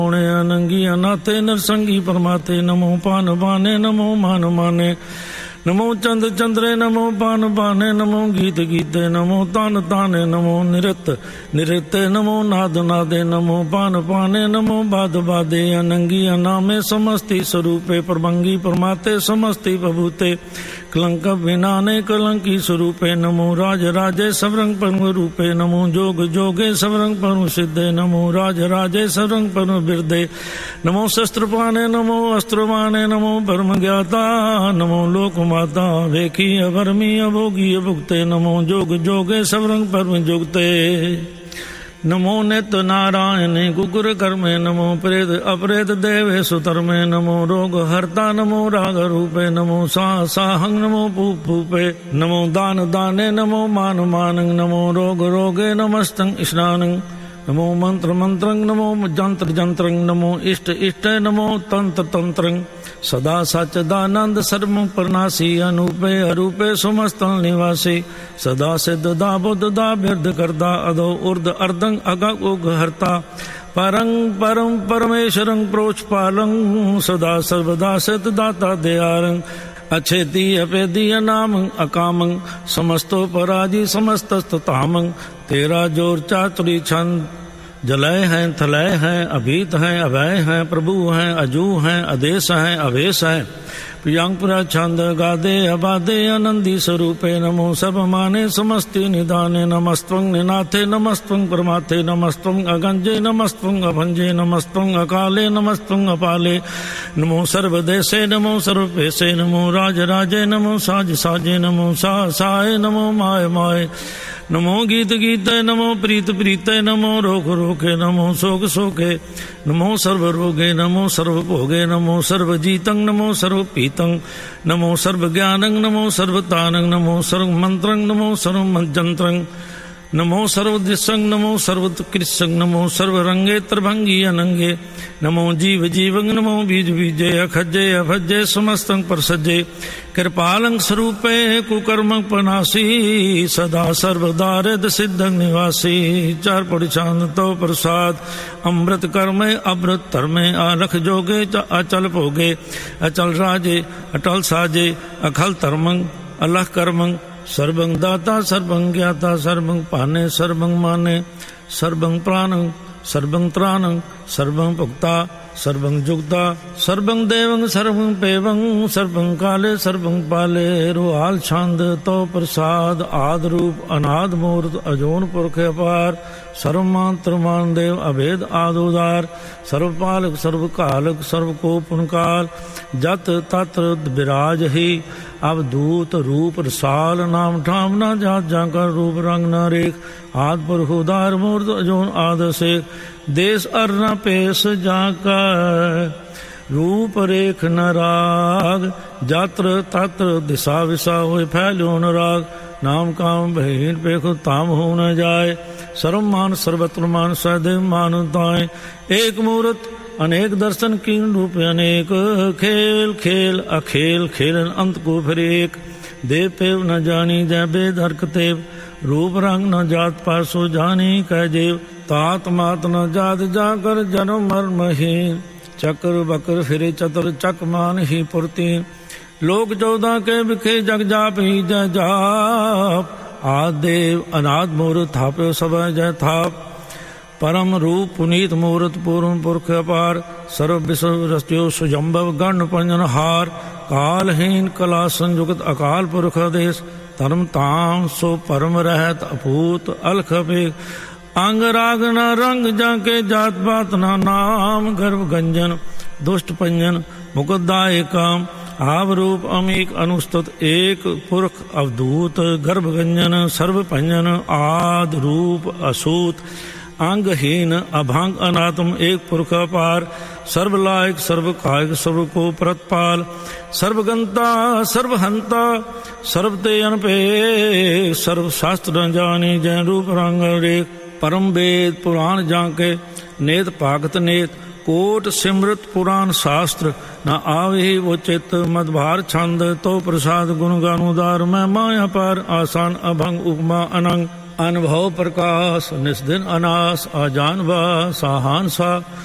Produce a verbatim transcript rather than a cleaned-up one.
अनंगी अनाथे नरसंगी परमाते नमो पान बाने नमो मान माने नमो चंद चंद्रे नमो पान बाने नमो गीत गीते नमो तान ताने नमो निरत निरते नमो नाद नादे नमो पान पाने नमो बाद बादे अनंगी अनामे समस्ति स्वरूपे प्रभंगी परमाते समस्ति बभूते कलंक विनाने कलंकी स्वरूपे नमो राज राजे सबरंग परम रूपे नमो जोग जोगे सबरंग परम सिद्धे नमो राज राजे सबरंग परम बिरदे नमो शस्त्रपाने नमो अस्त्रवाने नमो परम ज्ञाता नमो लोक माता वेखी अभरमी अभोगी अभुक्ते नमो जोग जोगे सबरंग परम जुगते नमो नित्य नारायण गुगर कर्मे नमो प्रेत अपरेत देवे सुतर्मे नमो रोग हरता नमो राग रूपे नमो सा साहंग नमो पूप पूपे नमो दान दाने नमो मान मानंग नमो रोग रोगे नमस्तंग स्नानंग नमो मंत्र मंत्रंग नमो जंत्र जंत्रंग नमो इष्ट इष्ट नमो तंत्र तंत्रंग सदा सच्चिदानंद सर्व प्रनाशी अनूपे अरूपे समस्त निवासी सदा सिद्ध दा बुद्ध दा बिरद करदा अदो उर्द अर्दंग अगग उग हरता परंग परम परमेश्वरंग प्रोच पालंग सदा सर्वदा सिद्ध दाता दयारंग अच्छेती अपेदी अनामंग अकामंग समस्तो पराजी समस्तस्त तामंग तेरा जोर चातुरी छंद जलय हैं थलय हैं अभीत हैं अभय हैं प्रभु हैं अजू हैं आदेश हैं अवेश हैं प्रियांगपुरा छंद गादे अबादे आनंदी स्वरूपे नमो सब माने समस्ति निदाने नमस्त्वं निनाथे नमस्त्वं परमाथे नमस्त्वं अगंजे नमस्त्वं अभंजे नमस्त्वं अकाले नमस्त्वं अपाले नमो सर्वदेशे नमो सर्वपेशे नमो राज राजे नमो साज साजे नमो सा साय नमो माय माय नमो गीत गीते नमो प्रीत प्रीते नमो रोग रोगे नमो शोक शोके नमो सर्व रोगे नमो सर्व भोगे नमो सर्व जीतं नमो सर्व पीतं नमो सर्व ज्ञानं नमो सर्वतानं नमो सर्व मंत्रं नमो सर्व जंत्रं नमो सर्वदृशं नमो सर्वकृशं नमो सर्वरंगे त्रिभंगी अनंगे नमो जीव जीवं नमो बीज बीजे अखजे अभजे समस्तं परसजे कृपालं स्वरूपे कुकर्म पनासी सदा सर्वदारिद सिद्धं निवासी चार पड़िछांद तो प्रसाद अमृत कर्मे अमृत धर्मे आलख जोगे अचल भोगे अचल राजे अटल साजे अखल धर्मं अलख कर्मं सर्वं दाता सर्वं ज्ञाता सर्वं पाने सर्वं माने सर्वं प्राणं सर्वं त्राणं सर्वं भुक्ता सर्वं जुगता सर्वं देवं सर्वं पेवं सर्वं काले सर्वं पाले रुहाल छंद तो प्रसाद आद रूप अनाद मूर्त अजोन पुरख अपार सर्वमात्र मान देव अभेद आदोदार सर्वपालक सर्वकालक सर्वकोपनकाल जत तत्र विराज ही अवधूत रूप रसाल नाम ठाम न जात जाकर रूप रंग न रेख आद पुरख उदार मूर्त अजोन आद से देश अर्न पेश जाकर रूप रेख न राग जात्र तत्र दिशा विशा होए फैल्यो न राग नाम काम बहीन पेखो ताम हो न जाए सर्व मान सर्वत्र मान सदैव मान ताए एक मूर्त अनेक दर्शन कीन रूप अनेक खेल खेल अखेल खेलन अंत को फिर एक देव पेव न जानी जय बेद हरकतेव रूप रंग न जात पासो जानी कह जेव तात मात न जात जाकर जन्म मर्महीन चक्र बकर फिरे चतर चक मान ही पुरती लोक चौदह के बिखे जग जाप ही जय जाप आदेव अनाद मूर्त थापे सब जय थाप परम रूप पुनीत मूर्त पूर्ण पुरख अपार सर्व विश्व रस्त्यो सुजम्भव गण पंजन हार कालहीन कला संयुक्त अकाल पुरख देश धर्म ताम सो परम रहत अपूत अलख अपेख अंग राग न रंग जाके जात पात न नाम गर्भ गंजन दुष्ट पंजन मुकुदाय काम आव रूप अमीक अनुस्तुत एक पुरख अवधूत गर्भ गंजन सर्व पंजन आद रूप असूत अंगहीन अभांग अनात्म एक पुरख अपार सर्वलायक सर्व कायक सर्व को प्रतपाल सर्वगंता सर्वहंता सर्वते अनपे सर्व शास्त्र न जानी जय रूप रंग रेख परम वेद पुराण जाके नेत पागत नेत कोट सिमृत पुराण शास्त्र न आवे वो चित मदभार छंद तो प्रसाद गुण गानुदार मैं माया पर आसान अभंग उपमा अनंग अनुभव प्रकाश निस्दिन अनास आजान व साहान सा